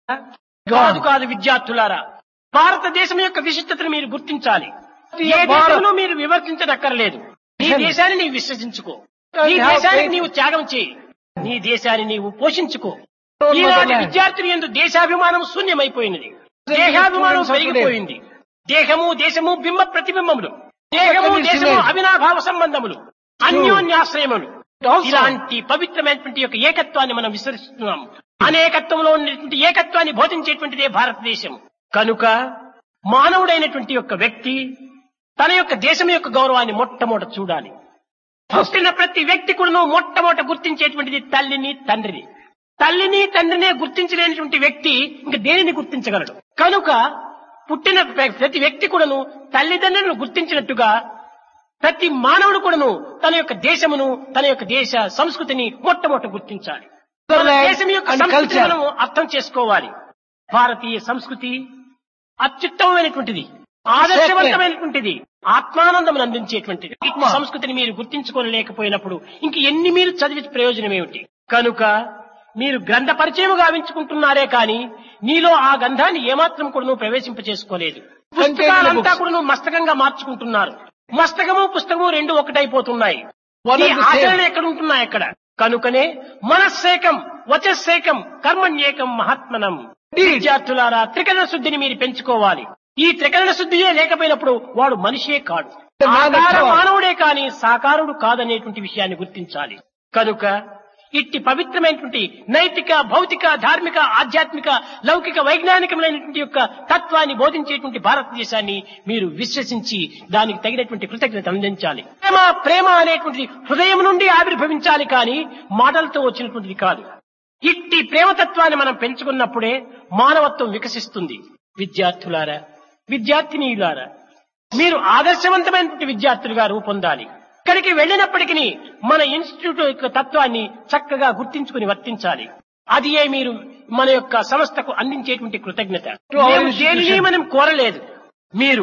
కాదు కాదు విద్యార్థులారా, భారతదేశం యొక్క విశిష్టతను మీరు గుర్తించాలి. ఏ దేశంలో మీరు విమర్శించనక్కర్లేదు. నీ దేశాన్ని నీవు విశ్వసించుకో, నీ దేశానికి నీవు త్యాగం చేయి, నీ దేశాన్ని నీవు పోషించుకో. ఈనాటి విద్యార్థులు యందు దేశాభిమానం శూన్యమైపోయినది, దేహాభిమానం పెరిగిపోయింది. దేహము దేశము బింబ ప్రతిబింబములు, దేహము దేశము అవినాభావ సంబంధములు, అన్యోన్యాశ్రయములు. ఇలాంటి పవిత్రమైనటువంటి యొక్క ఏకత్వాన్ని మనం విస్మరిస్తున్నాం. అనేకత్వంలో ఉన్నటువంటి ఏకత్వాన్ని బోధించేటువంటిదే భారతదేశం. కనుక మానవుడైనటువంటి యొక్క వ్యక్తి తన యొక్క దేశం యొక్క గౌరవాన్ని మొట్టమొదట చూడాలి. పుట్టిన ప్రతి వ్యక్తి కూడా మొట్టమొదట గుర్తించేటువంటిది తల్లిని తండ్రిని. తల్లిని తండ్రినే గుర్తించలేనటువంటి వ్యక్తి ఇంక దేనిని గుర్తించగలడు? కనుక పుట్టిన ప్రతి వ్యక్తి కూడాను తల్లిదండ్రులను గుర్తించినట్టుగా ప్రతి మానవుడు కూడాను తన యొక్క దేశమును, తన యొక్క దేశ సంస్కృతిని మొట్టమొదట గుర్తించాలి. మన దేశం యొక్క సంస్కృతిని మనం అర్థం చేసుకోవాలి. భారతీయ సంస్కృతి అత్యుత్తమమైనటువంటిది, ఆదర్శవంతమైనటువంటిది, ఆత్మానందం అందించేటువంటిది. సంస్కృతిని మీరు గుర్తించుకోలేకపోయినప్పుడు ఇంక ఎన్ని మీరు చదివి ప్రయోజనం ఏమిటి? కనుక మీరు గ్రంథ పరిచయం గావించుకుంటున్నారే కానీ నీలో ఆ గంధాన్ని ఏమాత్రం కూడా నువ్వు ప్రవేశింపచేసుకోలేదు. పుస్తకాలంతా కూడా నువ్వు మస్తకంగా మార్చుకుంటున్నారు. మస్తకము పుస్తకము రెండు ఒకటైపోతున్నాయి. ఈ ఆచరణ ఎక్కడ ఉంటున్నాయి అక్కడ. కనుకనే మనస్సేకం వచస్సేకం కర్మణ్యేకం మహాత్మనం. విద్యార్థులారా, త్రికరణ శుద్ధిని మీరు పెంచుకోవాలి. ఈ త్రికరణ శుద్ధియే లేకపోయినప్పుడు వాడు మనిషే కాడు, మానవుడే కాని సాకారుడు కాదనేటువంటి విషయాన్ని గుర్తించాలి. కనుక ఇట్టి పవిత్రమైనటువంటి నైతిక, భౌతిక, ధార్మిక, ఆధ్యాత్మిక, లౌకిక, వైజ్ఞానికమైనటువంటి యొక్క తత్వాన్ని బోధించేటువంటి భారతదేశాన్ని మీరు విశ్వసించి దానికి తగినటువంటి కృతజ్ఞత అందించాలి. ప్రేమ అనేటువంటిది హృదయం నుండి ఆవిర్భవించాలి కానీ మాటలతో వచ్చినటువంటిది కాదు. ఇట్టి ప్రేమతత్వాన్ని మనం పెంచుకున్నప్పుడే మానవత్వం వికసిస్తుంది. విద్యార్థులారా, విద్యార్థినీయులారా, మీరు ఆదర్శవంతమైనటువంటి విద్యార్థులుగా రూపొందాలి. ఇక్కడికి వెళ్ళినప్పటికీ మన ఇన్స్టిట్యూట్ యొక్క తత్వాన్ని చక్కగా గుర్తించుకుని వర్తించాలి. అది మీరు మన యొక్క సంస్థకు అందించేటువంటి కృతజ్ఞత. దేనిని మనం కోరలేదు, మీరు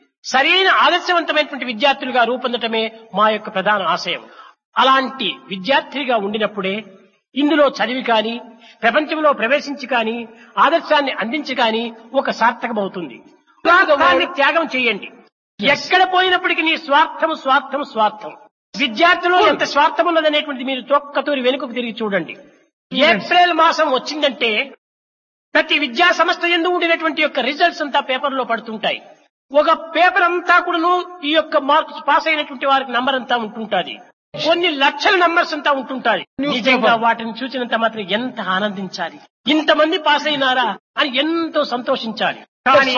సరైన ఆదర్శవంతమైనటువంటి విద్యార్థులుగా రూపొందటమే మా యొక్క ప్రధాన ఆశయం. అలాంటి విద్యార్థిగా ఉండినప్పుడే ఇందులో చదివి కానీ, ప్రపంచంలో ప్రవేశించి కానీ, ఆదర్శాన్ని అందించి కానీ ఒక సార్థకమవుతుంది. స్వార్థాన్ని త్యాగం చేయండి. ఎక్కడ పోయినప్పటికీ నీ స్వార్థం స్వార్థం స్వార్థం. విద్యార్థులు ఎంత స్వార్థం ఉన్నదనేటువంటిది మీరు తొక్కతూరి వెనుకకు తిరిగి చూడండి. ఏప్రిల్ మాసం వచ్చిందంటే ప్రతి విద్యా సంస్థ యందు ఉండినటువంటి యొక్క రిజల్ట్స్ అంతా పేపర్లో పడుతుంటాయి. ఒక పేపర్ అంతా కూడాను ఈ యొక్క మార్క్స్ పాస్ అయినటువంటి వారికి నంబర్ అంతా ఉంటుంటాది. కొన్ని లక్షల నంబర్స్ అంతా ఉంటుంటాయి. నిజంగా వాటిని చూసినంత మాత్రం ఎంత ఆనందించాలి, ఇంతమంది పాస్ అయినారా అని ఎంతో సంతోషించాలి. కానీ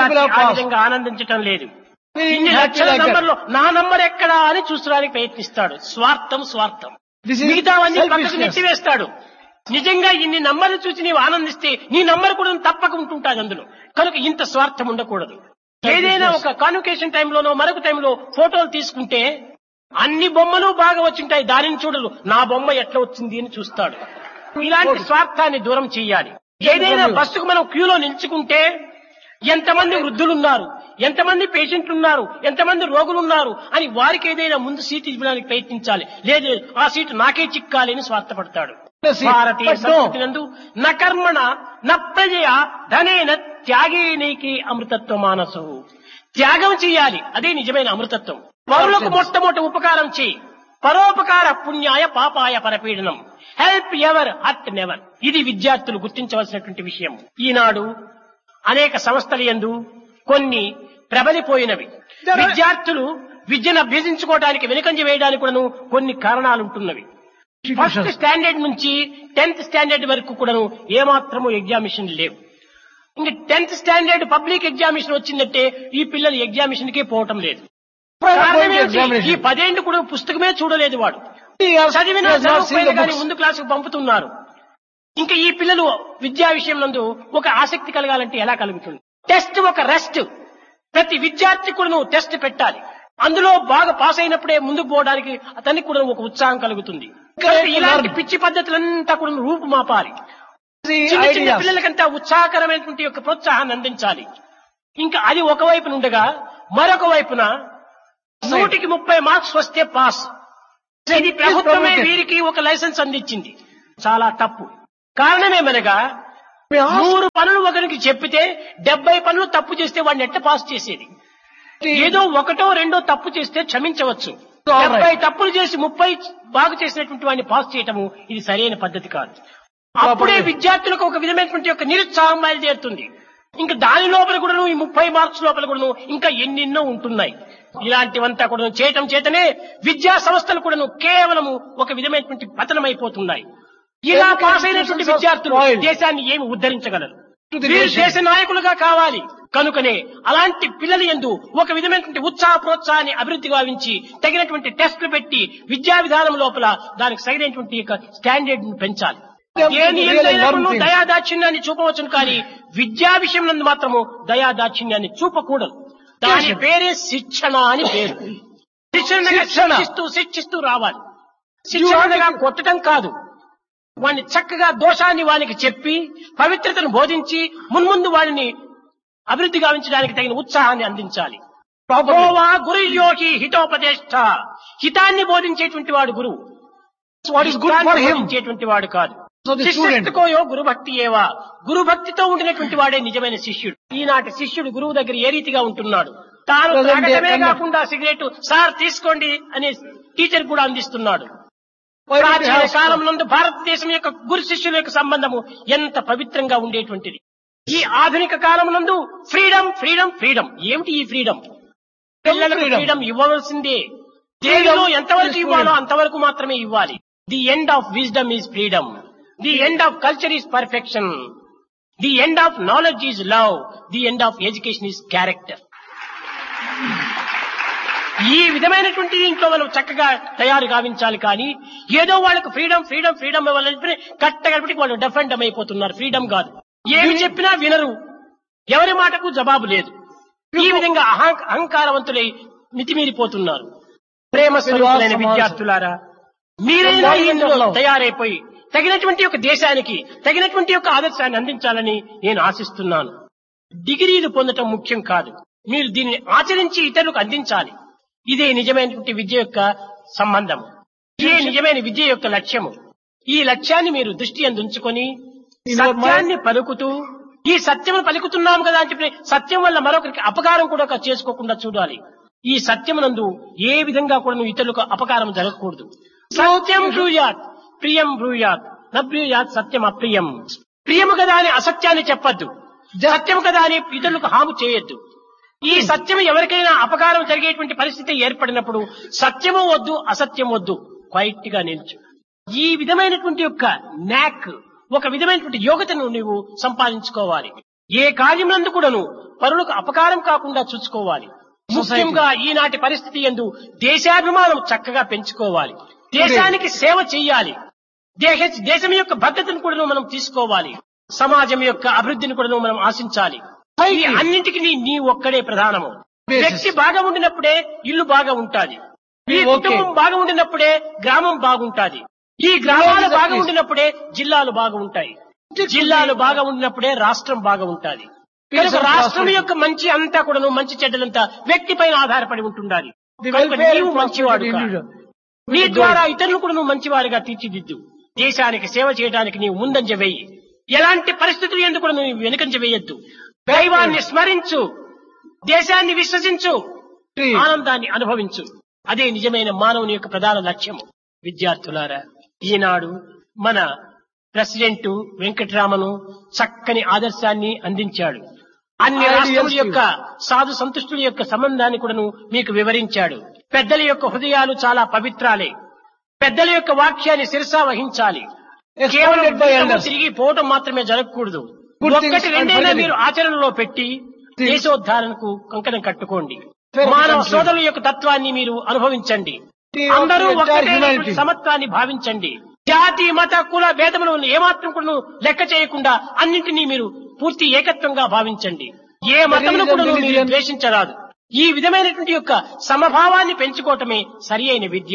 ఆ విధంగా ఆనందించటం లేదు. ఇన్ని లక్షల నంబర్లో నా నంబర్ ఎక్కడా అని చూసడానికి ప్రయత్నిస్తాడు. స్వార్థం స్వార్థం. మిగతావన్నీ పక్కకు నెట్టివేస్తాడు. నిజంగా ఇన్ని నంబర్లు చూసి నీవు ఆనందిస్తే నీ నంబర్ కూడా తప్పక ఉంటుంటాది అందులో. కనుక ఇంత స్వార్థం ఉండకూడదు. ఏదైనా ఒక కాన్వకేషన్ టైంలోనో మరొక టైంలో ఫోటోలు తీసుకుంటే అన్ని బొమ్మలు బాగా వచ్చింటాయి, దానిని చూడదు నా బొమ్మ ఎట్లా వచ్చింది అని చూస్తాడు. ఇలాంటి స్వార్థాన్ని దూరం చేయాలి. ఏదైనా బస్సుకు మనం క్యూలో నిల్చుకుంటే ఎంతమంది వృద్ధులున్నారు, ఎంతమంది పేషెంట్లు ఉన్నారు, ఎంతమంది రోగులున్నారు అని వారికి ఏదైనా ముందు సీటు ఇవ్వడానికి ప్రయత్నించాలి. లేదు ఆ సీటు నాకే చిక్కాలి అని స్వార్థపడతాడు. భారతీయ సంస్కృతి నందు న కర్మణ న ప్రజయ ధనేన త్యాగేనైకే అమృతత్వ మానసు. త్యాగం చేయాలి, అదే నిజమైన అమృతత్వం. పరులకు మొట్టమొదటి ఉపకారం చేయి. పరోపకార పుణ్యాయ పాపాయ పరపీడనం. Help ever hurt never. ఇది విద్యార్థులు గుర్తించవలసినటువంటి విషయం. ఈనాడు అనేక సంస్థల యందు కొన్ని ప్రబలిపోయినవి. విద్యార్థులు విద్యను అభ్యసించుకోవడానికి వెనుకంజ వేయడానికి కూడాను కొన్ని కారణాలు ఉంటున్నవి. ఫస్ట్ స్టాండర్డ్ నుంచి 10th స్టాండర్డ్ వరకు కూడాను ఏమాత్రము ఎగ్జామినేషన్ లేవు. ఇంకా 10th స్టాండర్డ్ పబ్లిక్ ఎగ్జామినేషన్ వచ్చిందంటే ఈ పిల్లలు ఎగ్జామినేషన్ కే పోవటం లేదు. ఈ 10 ఏళ్ళు కూడా పుస్తకమే చూడలేదు వాడు. చదివిన కానీ ముందు క్లాసుకు పంపుతున్నారు. ఇంకా ఈ పిల్లలు విద్యా విషయం నందు ఒక ఆసక్తి కలగాలంటే ఎలా కలుగుతుంది? టెస్ట్ ఒక రెస్ట్. ప్రతి విద్యార్థి కూడా నువ్వు టెస్ట్ పెట్టాలి. అందులో బాగా పాస్ అయినప్పుడే ముందుకు పోవడానికి అతనికి కూడా ఒక ఉత్సాహం కలుగుతుంది. ఇలాంటి పిచ్చి పద్ధతులంతా కూడా రూపుమాపాలి. చిన్న చిన్న పిల్లలకంతా ఉత్సాహకరమైనటువంటి యొక్క ప్రోత్సాహాన్ని అందించాలి. ఇంకా అది ఒకవైపున ఉండగా మరొక వైపున 100కి 30 మార్క్స్ వస్తే పాస్. ఇది ప్రభుత్వమే వీరికి ఒక లైసెన్స్ అందించింది. చాలా తప్పు. కారణమేమనగా 100 పనులు ఒకరికి చెప్పితే 70 పనులు తప్పు చేస్తే వాడిని ఎట్ట పాస్ చేసేది? ఏదో ఒకటో రెండో తప్పు చేస్తే క్షమించవచ్చు. 70 తప్పులు చేసి 30 బాగు చేసినటువంటి వాడిని పాస్ చేయటము ఇది సరైన పద్ధతి కాదు. అప్పుడే విద్యార్థులకు ఒక విధమైనటువంటి ఒక నిరుత్సాహం బయలుదేరుతుంది. ఇంకా దాని లోపల కూడాను ఈ 30 మార్క్స్ లోపల కూడాను ఇంకా ఎన్నెన్నో ఉంటున్నాయి. ఇలాంటివంతా కూడా చేయటం చేతనే విద్యా సంస్థలు కూడాను కేవలము ఒక విధమైనటువంటి పతనమైపోతున్నాయి. ఇలా పాస్ అయినటువంటి విద్యార్థులు దేశాన్ని ఏమి ఉద్ధరించగలరు? వీరు దేశ నాయకులుగా కావాలి. కనుకనే అలాంటి పిల్లల యందు ఒక విధమైనటువంటి ఉత్సాహ ప్రోత్సాహాన్ని అభివృద్ధి గావించి తగినటువంటి టెస్టులు పెట్టి విద్యా విధానం లోపల దానికి సరైనటువంటి స్టాండర్డ్ ను పెంచాలి. దేని ఎందైనప్పుడు దయాదాక్షిణ్యాన్ని చూపవచ్చును కానీ విద్యా విషయం నందు మాత్రము దయాదాక్షిణ్యాన్ని చూపకూడదు. దాని పేరే శిక్షణ అని పేరు. శిక్షిస్తూ రావాలి. శిక్షణగా కొట్టడం కాదు. వాడిని చక్కగా దోషాన్ని వానికి చెప్పి పవిత్రతను బోధించి మున్ముందు వాడిని అభివృద్ధి గావించడానికి తగిన ఉత్సాహాన్ని అందించాలి. గురు యోగి హితోపదేష్ట. హితాన్ని బోధించేటువంటి వాడు గురువు, బోధించేటువంటి వాడు కాదు. శిష్యుకోయో గురుభక్తి ఏవా. గురుభక్తితో ఉండినటువంటి వాడే నిజమైన శిష్యుడు. ఈనాటి శిష్యుడు గురువు దగ్గర ఏ రీతిగా ఉంటున్నాడు? తాను తాగడమే కాకుండా సిగరెట్ సార్ తీసుకోండి అనే టీచర్ కూడా అందిస్తున్నాడు. ప్రాచీన కాలం నందు భారతదేశం యొక్క గురు శిష్యుల యొక్క సంబంధము ఎంత పవిత్రంగా ఉండేటువంటిది. ఈ ఆధునిక కాలం నందు ఫ్రీడమ్ ఫ్రీడమ్ ఫ్రీడమ్. ఏమిటి ఈ ఫ్రీడమ్? పిల్లలకు ఫ్రీడమ్ ఇవ్వవలసిందే. దేనిలో ఎంతవరకు ఇవ్వాలో అంతవరకు మాత్రమే ఇవ్వాలి. The end of wisdom is freedom. The end of culture is perfection. The end of knowledge is love. The end of education is character. ఈ విధమైనటువంటి ఇంట్లో మనం చక్కగా తయారు గావించాలి. కానీ ఏదో వాళ్ళకు ఫ్రీడమ్ ఫ్రీడమ్ ఫ్రీడమ్ ఇవ్వాలని కట్టగలిపి వాళ్ళు డెఫెండ్ అయిపోతున్నారు. ఫ్రీడమ్ కాదు. ఏమి చెప్పినా వినరు. ఎవరి మాటకు జవాబు లేదు. ఈ విధంగా అహంకారవంతులై మితిమీరిపోతున్నారు. ప్రేమ స్వరూపులైన విద్యార్థులారా, మీరైనా ఇందులో తయారైపోయి తగినటువంటి ఒక దేశానికి తగినటువంటి ఒక ఆదర్శాన్ని అందించాలని నేను ఆశిస్తున్నాను. డిగ్రీలు పొందటం ముఖ్యం కాదు. మీరు దీన్ని ఆచరించి ఇతరులకు అందించాలి. ఇదే నిజమైనటువంటి విద్య యొక్క సంబంధం. ఇదే నిజమైన విద్య యొక్క లక్ష్యము. ఈ లక్ష్యాన్ని మీరు దృష్టి ఉంచుకొని సత్యాన్ని పలుకుతూ, ఈ సత్యమును పలుకుతున్నాము కదా అని చెప్పి సత్యం వల్ల మరొకరికి అపకారం కూడా చేసుకోకుండా చూడాలి. ఈ సత్యమునందు ఏ విధంగా కూడా ఇతరులకు అపకారం జరగకూడదు. సత్యం బ్రూయాత్ ప్రియం బ్రూయాత్ నబ్రూయాత్ సత్యం అప్రియం. ప్రియము కదా అని అసత్యాన్ని చెప్పద్దు. సత్యం కదా అని ఇతరులకు హాము చేయొద్దు. ఈ సత్యం ఎవరికైనా అపకారం జరిగేటువంటి పరిస్థితి ఏర్పడినప్పుడు సత్యము వద్దు, అసత్యం వద్దు, క్వైట్ గా నిల్చు. ఈ విధమైనటువంటి యొక్క న్యాక్, ఒక విధమైనటువంటి యోగ్యతను నీవు సంపాదించుకోవాలి. ఏ కార్యములందు కూడాను పరులకు అపకారం కాకుండా చూసుకోవాలి. ముఖ్యంగా ఈనాటి పరిస్థితి యందు దేశాభిమానం చక్కగా పెంచుకోవాలి. దేశానికి సేవ చెయ్యాలి. దేశం యొక్క భద్రతను కూడా మనం తీసుకోవాలి. సమాజం యొక్క అభివృద్ధిని కూడా మనం ఆశించాలి. ఈ అన్నింటికి నీ ఒక్కడే ప్రధానము. వ్యక్తి బాగా ఉండినప్పుడే ఇల్లు బాగా ఉంటాది. ఈ కుటుంబం బాగా ఉండినప్పుడే గ్రామం బాగుంటాది. ఈ గ్రామాలు బాగా ఉండినప్పుడే జిల్లాలు బాగా ఉంటాయి. జిల్లాలు బాగా ఉండినప్పుడే రాష్ట్రం బాగా ఉంటాది. కనుక రాష్ట్రం యొక్క మంచి అంతా కూడాను, మంచి చెడ్డలంతా వ్యక్తి పైన ఆధారపడి ఉంటుండాలి. నీవు మంచివాడు, నీ ద్వారా ఇతరులు కూడా నువ్వు మంచివారిగా తీర్చిదిద్దు. దేశానికి సేవ చేయడానికి నీవు ముందంజ వేయి. ఎలాంటి పరిస్థితులు ఎందుకు కూడా నువ్వు వెనుకంజ వేయొద్దు. దైవాన్ని స్మరించు, దేశాన్ని విశ్వసించు, ఆనందాన్ని అనుభవించు. అదే నిజమైన మానవుని యొక్క ప్రధాన లక్ష్యము. విద్యార్థులారా, ఈనాడు మన ప్రెసిడెంట్ వెంకటరామను చక్కని ఆదర్శాన్ని అందించాడు. అన్ని రాష్ట్రముల యొక్క సాధు సంతుష్టుల యొక్క సంబంధాన్ని కూడాను మీకు వివరించాడు. పెద్దల యొక్క హృదయాలు చాలా పవిత్రాలే. పెద్దల యొక్క వాక్యాన్ని శిరసా వహించాలి. కేవలం తిరిగి పోవటం మాత్రమే జరగకూడదు. ఒక్కటి రెండైనా మీరు ఆచరణలో పెట్టి దేశోద్ధారణకు కంకణం కట్టుకోండి. మానవ సోదరుల యొక్క తత్వాన్ని మీరు అనుభవించండి. అందరూ ఒక్కటే సమత్వాన్ని భావించండి. జాతి మత కుల భేదములను ఏమాత్రం కూడా లెక్క చేయకుండా అన్నింటినీ మీరు పూర్తి ఏకత్వంగా భావించండి. ఏ మతమును కూడా మీరు ద్వేషించరాదు. ఈ విధమైనటువంటి యొక్క సమభావాన్ని పెంచుకోవటమే సరి అయిన విద్య.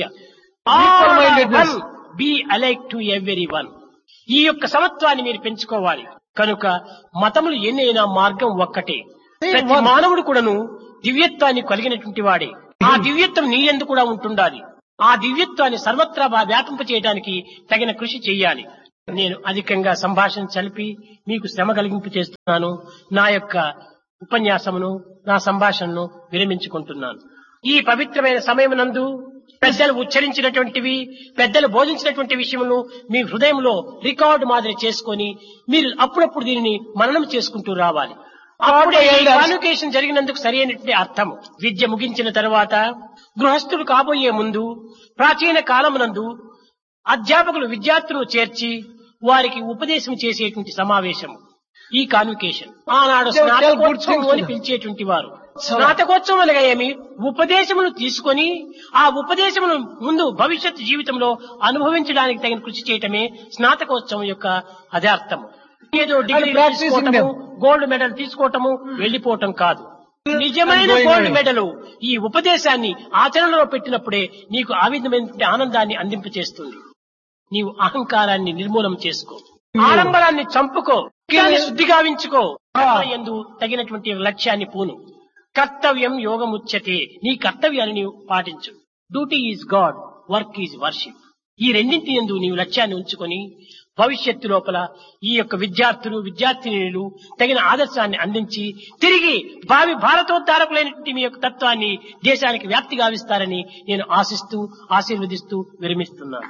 Be alike to every one. ఈ యొక్క సమత్వాన్ని మీరు పెంచుకోవాలి. కనుక మతములు ఎన్నైనా మార్గం ఒక్కటే. ప్రతి మానవుడు కూడాను దివ్యత్వాన్ని కలిగినటువంటి వాడే. ఆ దివ్యత్వం నీ యందు కూడా ఉంటుండాలి. ఆ దివ్యత్వాన్ని సర్వత్రా వ్యాపింప చేయడానికి తగిన కృషి చెయ్యాలి. నేను అధికంగా సంభాషణ చలిపి మీకు శ్రమ కలిగింపు చేస్తున్నాను. నా యొక్క ఉపన్యాసమును, నా సంభాషణను విరమించుకుంటున్నాను. ఈ పవిత్రమైన సమయమునందు పెద్దలు ఉచ్చరించినటువంటివి, పెద్దలు బోధించినటువంటి విషయములు మీ హృదయంలో రికార్డు మాదిరి చేసుకొని మీరు అప్పుడప్పుడు దీనిని మననం చేసుకుంటూ రావాలి. అప్పుడే కాన్వకేషన్ జరిగినందుకు సరైనటువంటి అర్థము. విద్య ముగించిన తర్వాత గృహస్థులు కాబోయే ముందు ప్రాచీన కాలమునందు అధ్యాపకులు విద్యార్థులను చేర్చి వారికి ఉపదేశం చేసేటువంటి సమావేశము ఈ కాన్వకేషన్. ఆనాడు స్నాతకోత్సవం అని పిలిచేటువంటి వారు. స్నాతకోత్సవం అనగా ఏమి? ఉపదేశములు తీసుకొని ఆ ఉపదేశమును ముందు భవిష్యత్ జీవితంలో అనుభవించడానికి తగిన కృషి చేయటమే స్నాతకోత్సవం యొక్క అదార్థము. ఏదో డిగ్రీ తీసుకోవటము, గోల్డ్ మెడల్ తీసుకోవటము, వెళ్లిపోవటం కాదు. నిజమైన గోల్డ్ మెడల్ ఈ ఉపదేశాన్ని ఆచరణలో పెట్టినప్పుడే నీకు ఆ విధమైనటువంటి ఆనందాన్ని అందింపచేస్తుంది. నీవు అహంకారాన్ని నిర్మూలన చేసుకో, ఆడంబరాన్ని చంపుకో, శుద్ధిగా వించుకో, యందు తగినటువంటి లక్ష్యాన్ని పూను. కర్తవ్యం యోగముచ్యతే. నీ కర్తవ్యాన్ని నీవు పాటించు. Duty is God, work is worship. ఈ రెండింటి యందు నీవు లక్ష్యాన్ని ఉంచుకొని భవిష్యత్తు లోపల ఈ యొక్క విద్యార్థులు విద్యార్థినీలు తగిన ఆదర్శాన్ని అందించి తిరిగి భావి భారతోద్ధారకులైనటువంటి మీ యొక్క తత్వాన్ని దేశానికి వ్యాప్తి గావిస్తారని నేను ఆశిస్తూ ఆశీర్వదిస్తూ విరమిస్తున్నాను.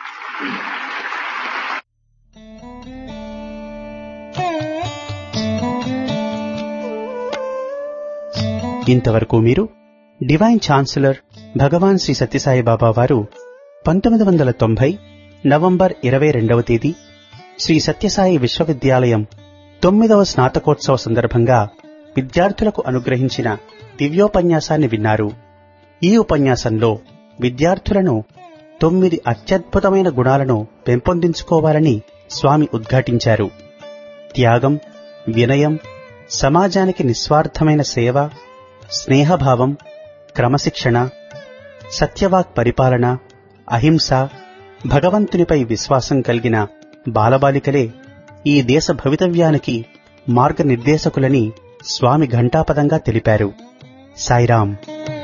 ఇంతవరకు మీరు డివైన్ ఛాన్సలర్ భగవాన్ శ్రీ సత్యసాయి బాబా వారు 1990 నవంబర్ 22వ తేదీ శ్రీ సత్యసాయి విశ్వవిద్యాలయం 9వ స్నాతకోత్సవ సందర్భంగా విద్యార్థులకు అనుగ్రహించిన దివ్యోపన్యాసాన్ని విన్నారు. ఈ ఉపన్యాసంలో విద్యార్థులను 9 అత్యద్భుతమైన గుణాలను పెంపొందించుకోవాలని స్వామి ఉద్ఘాటించారు. త్యాగం, వినయం, సమాజానికి నిస్వార్థమైన సేవ, స్నేహభావం, క్రమశిక్షణ, సత్యవాక్ పరిపాలన, అహింస, భగవంతునిపై విశ్వాసం కలిగిన బాలబాలికలే ఈ దేశ భవితవ్యానికి మార్గనిర్దేశకులని స్వామి ఘంటాపదంగా తెలిపారు. సాయిరాం.